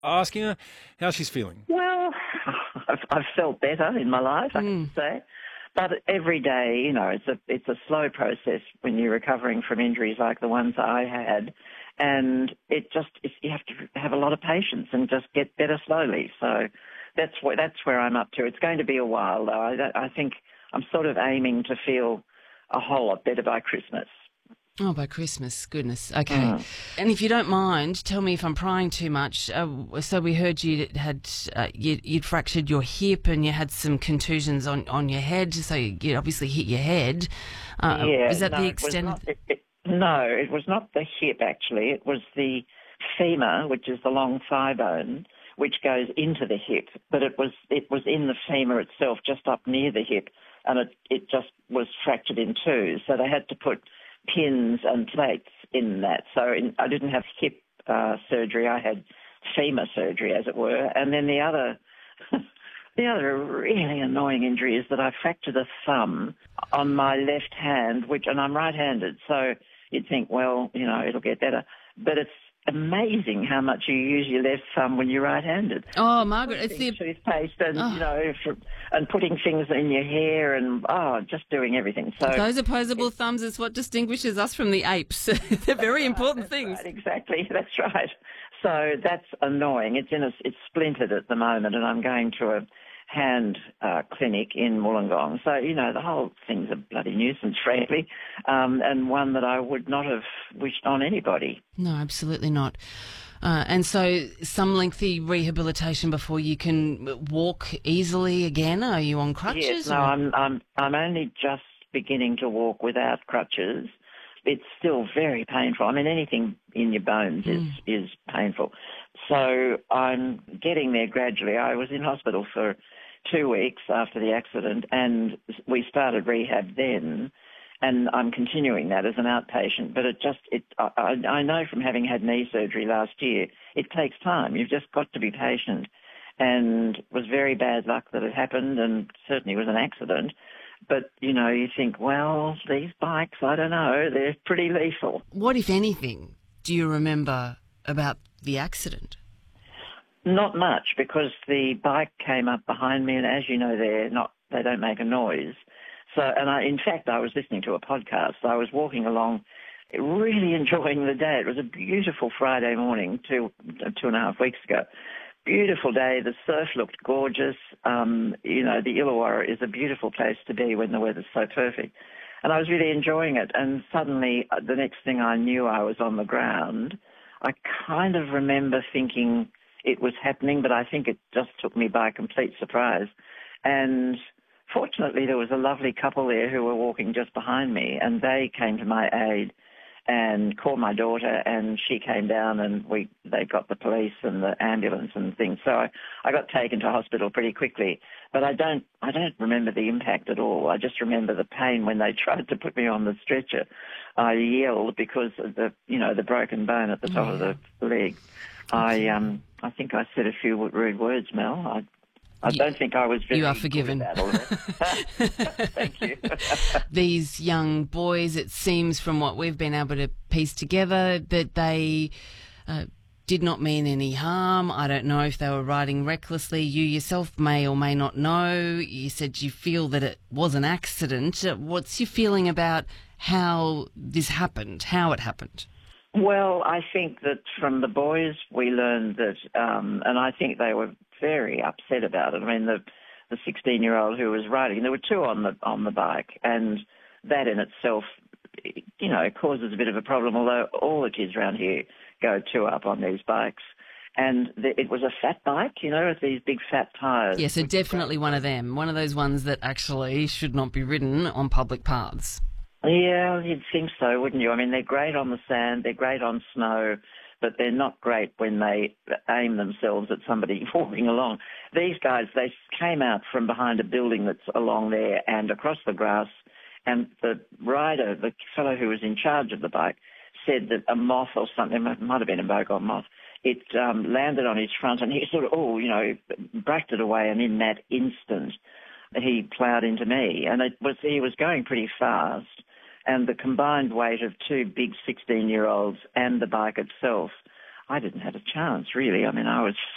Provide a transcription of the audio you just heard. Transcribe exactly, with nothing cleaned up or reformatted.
asking her how she's feeling? Well, I've, I've felt better in my life, I Mm. have to say. But every day, you know, it's a it's a slow process when you're recovering from injuries like the ones I had, and it just it's, you have to have a lot of patience and just get better slowly. So that's what that's where I'm up to. It's going to be a while, though. I, I think I'm sort of aiming to feel a whole lot better by Christmas. Oh, by Christmas, goodness. Okay. Mm. And if you don't mind, tell me if I'm prying too much. Uh, so we heard you had uh, you, you'd fractured your hip and you had some contusions on, on your head. So you, you obviously hit your head. Uh, Yeah, was that no, the it was extent? not, it, it, no, it was not the hip, actually. It was the femur, which is the long thigh bone, which goes into the hip. But it was it was in the femur itself, just up near the hip, and it, it just was fractured in two. So they had to put pins and plates in that. So in, I didn't have hip uh, surgery. I had femur surgery, as it were. And then the other... The other really annoying injury is that I fractured a thumb on my left hand, which, and I'm right-handed, so you'd think, well, you know, it'll get better. But it's amazing how much you use your left thumb when you're right-handed. Oh, Margaret, it's the... Toothpaste and, oh. you know, for, and putting things in your hair and, oh, just doing everything. So Those opposable thumbs is what distinguishes us from the apes. They're very important that's things. Right, exactly, that's right. So that's annoying. It's in a, it's splintered at the moment, and I'm going to a hand uh, clinic in Wollongong. So, you know, the whole thing's a bloody nuisance, frankly, um, and one that I would not have wished on anybody. No, absolutely not. Uh, and so some lengthy rehabilitation before you can walk easily again? Are you on crutches? Yes, no, or? I'm, I'm, I'm only just beginning to walk without crutches. It's still very painful. I mean, anything in your bones is, Mm. is painful. So I'm getting there gradually. I was in hospital for two weeks after the accident, and we started rehab then, and I'm continuing that as an outpatient. But it just, it, I, I know from having had knee surgery last year, it takes time. You've just got to be patient. And it was very bad luck that it happened, and certainly was an accident. But, you know, you think, well, these bikes, I don't know, they're pretty lethal. What, if anything, do you remember about the accident? Not much, because the bike came up behind me, and as you know, they're not, they don't make a noise. So, and I, in fact, I was listening to a podcast. I was walking along, really enjoying the day. It was a beautiful Friday morning, two, two and a half weeks ago. Beautiful day. The surf looked gorgeous. Um, you know, the Illawarra is a beautiful place to be when the weather's so perfect. And I was really enjoying it. And suddenly, uh, the next thing I knew, I was on the ground. I kind of remember thinking it was happening, but I think it just took me by complete surprise. And fortunately, there was a lovely couple there who were walking just behind me, and they came to my aid and called my daughter, and she came down, and we they got the police and the ambulance and things. So I, I got taken to hospital pretty quickly. But I don't I don't remember the impact at all. I just remember the pain when they tried to put me on the stretcher. I yelled because of the you know the broken bone at the top Oh, of yeah. the leg. I um I think I said a few rude words, Mel. I I You- don't think I was very you are good forgiven. at that, all right? Thank you. These young boys, it seems from what we've been able to piece together, that they uh, did not mean any harm. I don't know if they were riding recklessly. You yourself may or may not know. You said you feel that it was an accident. Uh, What's your feeling about how this happened, how it happened? Well, I think that from the boys we learned that, um, and I think they were very upset about it. I mean, the the sixteen-year-old who was riding, there were two on the on the bike, and that in itself, you know, causes a bit of a problem. Although all the kids around here go two up on these bikes, and the, it was a fat bike, you know, with these big fat tyres. Yeah, so definitely one of them, one of those ones that actually should not be ridden on public paths. Yeah, you'd think so, wouldn't you? I mean, they're great on the sand, they're great on snow, but they're not great when they aim themselves at somebody walking along. These guys, they came out from behind a building that's along there and across the grass, and the rider, the fellow who was in charge of the bike, said that a moth or something, it might have been a boggle moth, it um, landed on his front, and he sort of, oh, you know, bracked it away, and in that instant, he ploughed into me, and it was he was going pretty fast. And the combined weight of two big sixteen-year-olds and the bike itself, I didn't have a chance, really. I mean, I was